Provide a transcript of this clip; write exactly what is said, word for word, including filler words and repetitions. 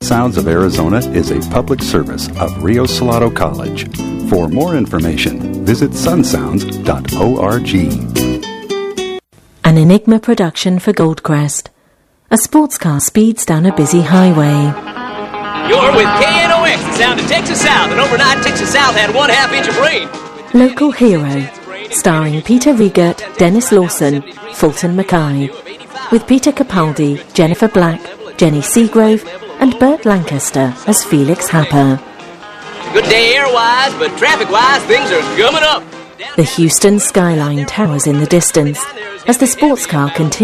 Sounds of Arizona is a public service of Rio Salado College. For more information, visit sunsounds dot org. An Enigma production for Goldcrest. A sports car speeds down a busy highway. You're with K N O X, the sound of Texas South, and overnight Texas South had one half inch of rain. Local Hero, starring Peter Riegert, Dennis Lawson, Fulton Mackay, with Peter Capaldi, Jennifer Black, Jenny Seagrove, and Burt Lancaster as Felix Happer. Good day air-wise, but traffic-wise, things are gumming up. The Houston skyline towers in the distance as the sports car continues